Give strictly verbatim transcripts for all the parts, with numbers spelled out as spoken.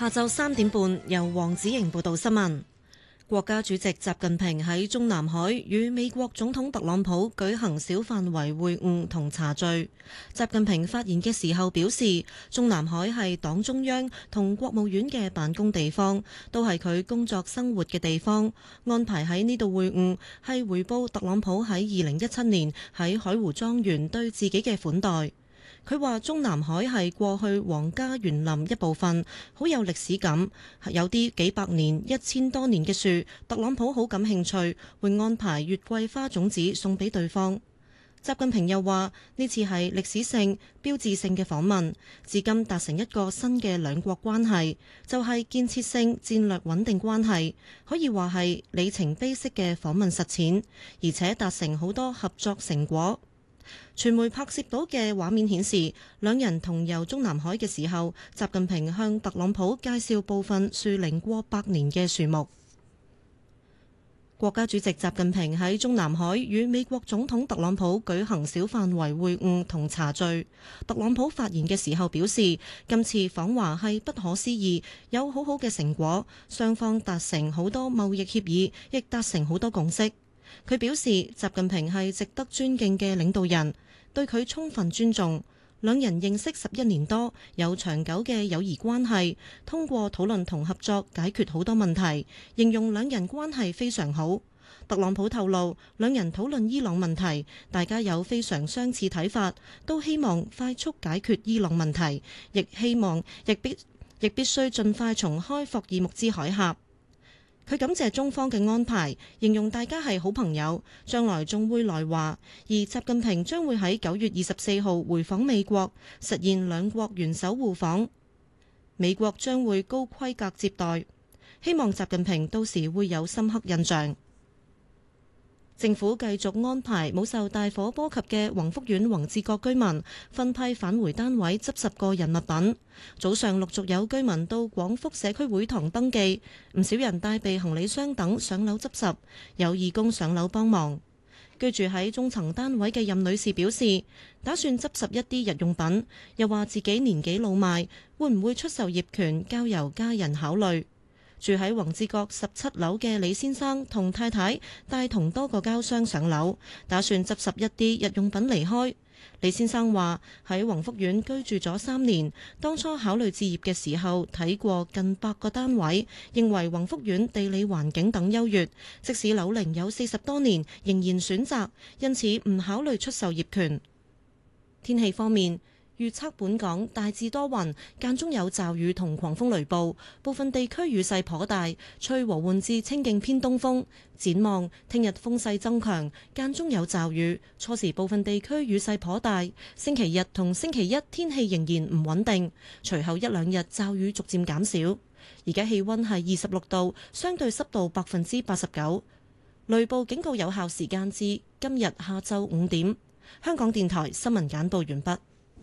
下晝三點半，由黃子瑩報道新聞。國家主席習近平喺中南海與美國總統特朗普舉行小範圍會晤同茶敘。習近平發言嘅時候表示，中南海係黨中央同國務院嘅辦公地方，都係佢工作生活嘅地方。安排喺呢度會晤係回報特朗普喺二零一七年喺海湖莊園對自己嘅款待。佢話中南海係過去皇家園林一部分，好有歷史感，有啲幾百年、一千多年嘅樹，特朗普好感興趣，會安排月桂花種子送俾對方。習近平又話呢次係歷史性、標誌性嘅訪問，至今達成一個新嘅兩國關係，就係建設性戰略穩定關係，可以話係里程碑式嘅訪問實踐，而且達成好多合作成果。傳媒拍攝到嘅畫面顯示，兩人同遊中南海嘅時候，習近平向特朗普介紹部分樹齡過百年嘅樹木。國家主席習近平喺中南海與美國總統特朗普舉行小範圍會晤同茶敘。特朗普發言嘅時候表示，今次訪華係不可思議，有好好嘅成果，雙方達成好多貿易協議，亦達成好多共識。佢表示，習近平係值得尊敬嘅領導人，對佢充分尊重。兩人認識十一年多，有長久嘅友誼關係，通過討論同合作解決好多問題，形容兩人關係非常好。特朗普透露，兩人討論伊朗問題，大家有非常相似睇法，都希望快速解決伊朗問題，亦希望亦必亦必須盡快重開霍爾木茲海峽。佢感謝中方嘅安排，形容大家係好朋友，將來仲會來華。而習近平將會喺九月二十四號回訪美國，實現兩國元首互訪。美國將會高規格接待，希望習近平到時會有深刻印象。政府繼續安排冇受大火波及嘅宏福苑宏志閣居民分批返回單位執拾個人物品。早上陸續有居民到廣福社區會堂登記，唔少人帶備行李箱等上樓執拾，有義工上樓幫忙。居住喺中層單位嘅任女士表示，打算執拾一啲日用品，又話自己年紀老邁，會唔會出售業權交由家人考慮。住喺宏志閣十七樓嘅李先生同太太帶同多個膠箱上樓，打算執拾一啲日用品離開。李先生話喺宏福苑居住咗三年，當初考慮置業嘅時候睇過近百個單位，認為宏福苑地理環境等優越，即使樓齡有四十多年，仍然選擇，因此唔考慮出售業權。天氣方面，預測本港大致多雲，間中有驟雨同狂風雷暴，部分地區雨勢頗大，吹和緩至清勁偏東風。展望聽日風勢增強，間中有驟雨，初時部分地區雨勢頗大。星期日同星期一天氣仍然唔穩定，隨後一兩日驟雨逐漸減少。而家氣溫係二十六度，相對濕度百分之八十九。雷暴警告有效時間至今日下晝五點。香港電台新聞簡報完畢。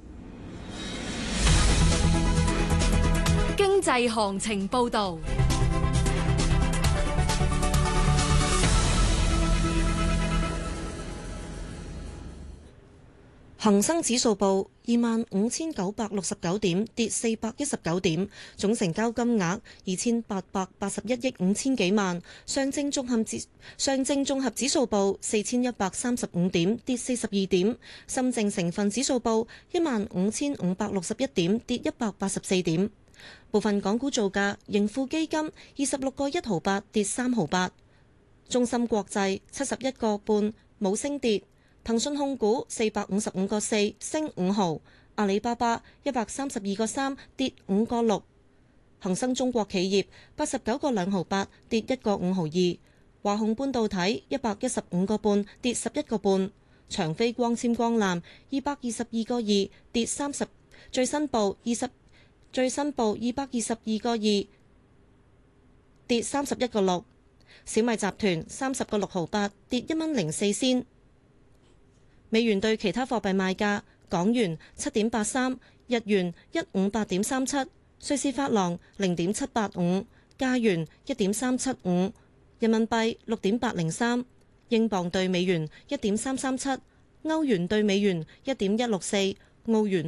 經濟行情報道。 恒生指數報二萬五千九百六十九點，跌四百一十九點，總成交金額二千八百八十一億五千幾萬。上證綜合指上證綜合指數報四千一百三十五點，跌四十二點。深證成分指數報一萬五千五百六十一點，跌一百八十四點。部分港股造價，盈富基金二十六個一毫八，跌三毫八。中芯國際七十一個半，冇升跌。騰訊控股四百五十五個四，升五毫。阿里巴巴一百三十二個三，跌五個六。恒生中國企業八十九個兩毫八，跌一個五毫二。華虹半導體一百一十五個半，跌十一個半。長飛光纖光纜二百二十二個二，跌三十，最新報二十。最新報二百二十二個二，跌三十一個六。小米集團三十個六毫八，跌一蚊零四仙。美元對其他貨幣賣價：港元七點八三，日元一五八點三七，瑞士法郎零點七八五，加元一點三七五，人民幣六點八零三，英鎊對美元一點三三七，歐元對美元一點一六四，澳元